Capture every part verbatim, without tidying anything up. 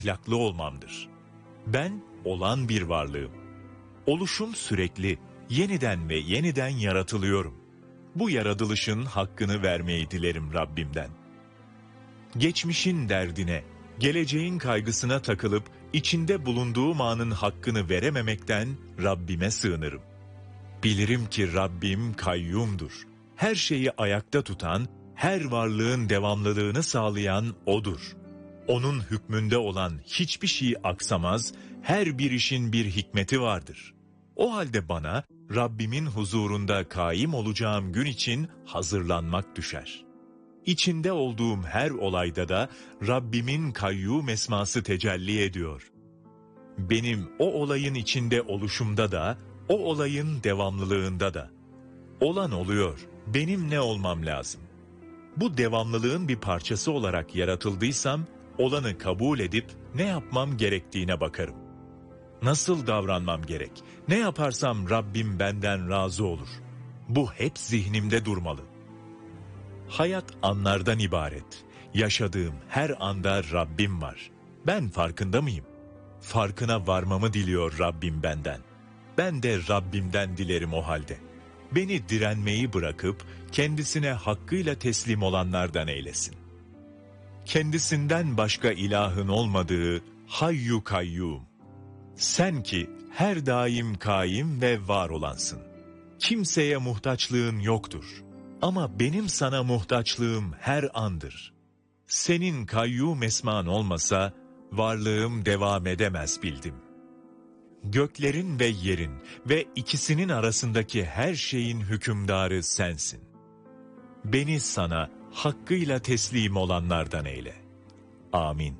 ahlaklı olmamdır. Ben olan bir varlığım. Oluşum sürekli, yeniden ve yeniden yaratılıyorum. Bu yaratılışın hakkını vermeyi dilerim Rabbimden. Geçmişin derdine, geleceğin kaygısına takılıp içinde bulunduğum anın hakkını verememekten Rabbime sığınırım. Bilirim ki Rabbim kayyumdur. Her şeyi ayakta tutan, her varlığın devamlılığını sağlayan O'dur. O'nun hükmünde olan hiçbir şey aksamaz, her bir işin bir hikmeti vardır. O halde bana Rabbimin huzurunda kaim olacağım gün için hazırlanmak düşer. İçinde olduğum her olayda da Rabbimin kayyum esması tecelli ediyor. Benim o olayın içinde oluşumda da, o olayın devamlılığında da. Olan oluyor, benim ne olmam lazım? Bu devamlılığın bir parçası olarak yaratıldıysam, olanı kabul edip ne yapmam gerektiğine bakarım. Nasıl davranmam gerek? Ne yaparsam Rabbim benden razı olur. Bu hep zihnimde durmalı. Hayat anlardan ibaret. Yaşadığım her anda Rabbim var. Ben farkında mıyım? Farkına varmamı diliyor Rabbim benden. Ben de Rabbimden dilerim o halde. Beni direnmeyi bırakıp kendisine hakkıyla teslim olanlardan eylesin. Kendisinden başka ilahın olmadığı Hayyu Kayyum. Sen ki her daim kaim ve var olansın. Kimseye muhtaçlığın yoktur. Ama benim sana muhtaçlığım her andır. Senin kayyum esman olmasa varlığım devam edemez bildim. Göklerin ve yerin ve ikisinin arasındaki her şeyin hükümdarı sensin. Beni sana hakkıyla teslim olanlardan eyle. Amin.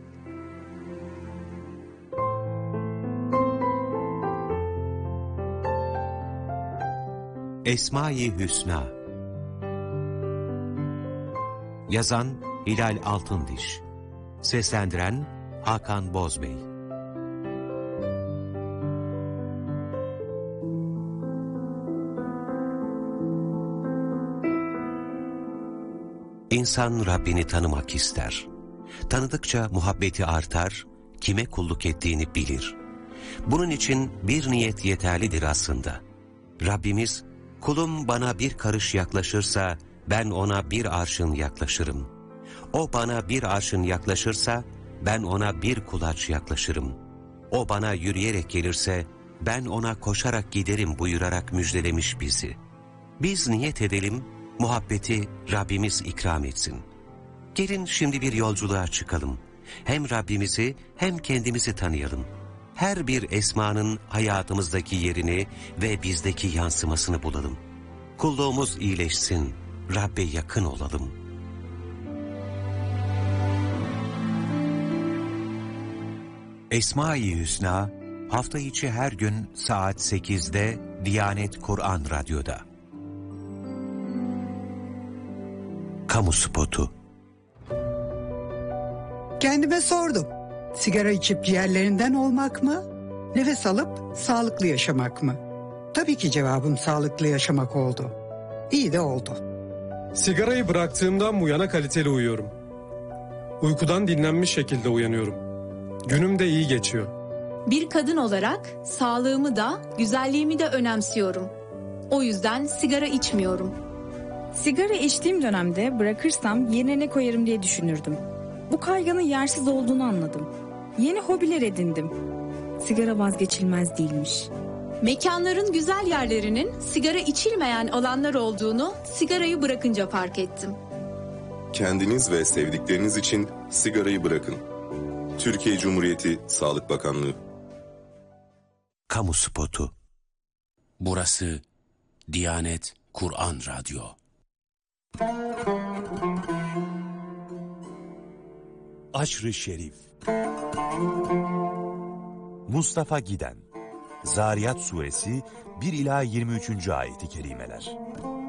Esma-i Hüsna. Yazan Hilal Altındiş. Seslendiren Hakan Bozbey. İnsan Rabbini tanımak ister. Tanıdıkça muhabbeti artar, kime kulluk ettiğini bilir. Bunun için bir niyet yeterlidir aslında. Rabbimiz, kulum bana bir karış yaklaşırsa, ben ona bir arşın yaklaşırım. O bana bir arşın yaklaşırsa, ben ona bir kulaç yaklaşırım. O bana yürüyerek gelirse, ben ona koşarak giderim buyurarak müjdelemiş bizi. Biz niyet edelim, muhabbeti Rabbimiz ikram etsin. Gelin şimdi bir yolculuğa çıkalım. Hem Rabbimizi hem kendimizi tanıyalım. Her bir esmanın hayatımızdaki yerini ve bizdeki yansımasını bulalım. Kulluğumuz iyileşsin, Rabbe yakın olalım. Esma-i Hüsna, hafta içi her gün saat sekizde Diyanet Kur'an Radyo'da. Kamu spotu. Kendime sordum. Sigara içip ciğerlerinden olmak mı? Nefes alıp sağlıklı yaşamak mı? Tabii ki cevabım sağlıklı yaşamak oldu. İyi de oldu. Sigarayı bıraktığımdan bu yana kaliteli uyuyorum. Uykudan dinlenmiş şekilde uyanıyorum. Günüm de iyi geçiyor. Bir kadın olarak sağlığımı da güzelliğimi de önemsiyorum. O yüzden sigara içmiyorum. Sigara içtiğim dönemde bırakırsam yerine ne koyarım diye düşünürdüm. Bu kaygının yersiz olduğunu anladım. Yeni hobiler edindim. Sigara vazgeçilmez değilmiş. Mekanların güzel yerlerinin sigara içilmeyen alanlar olduğunu sigarayı bırakınca fark ettim. Kendiniz ve sevdikleriniz için sigarayı bırakın. Türkiye Cumhuriyeti Sağlık Bakanlığı. Kamu spotu. Burası Diyanet Kur'an Radyo. Aşr-ı Şerif. Mustafa Giden. Zariyat Suresi bir ila yirmi üçüncü ayeti kerimeler.